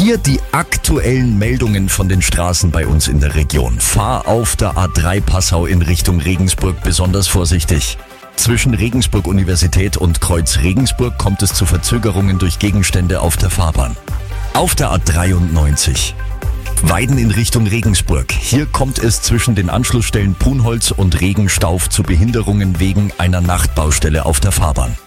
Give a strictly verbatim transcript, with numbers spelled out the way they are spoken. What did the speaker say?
Hier die aktuellen Meldungen von den Straßen bei uns in der Region. Fahr auf der A drei Passau in Richtung Regensburg besonders vorsichtig. Zwischen Regensburg Universität und Kreuz Regensburg kommt es zu Verzögerungen durch Gegenstände auf der Fahrbahn. Auf der A dreiundneunzig. Weiden in Richtung Regensburg. Hier kommt es zwischen den Anschlussstellen Punholz und Regenstauf zu Behinderungen wegen einer Nachtbaustelle auf der Fahrbahn.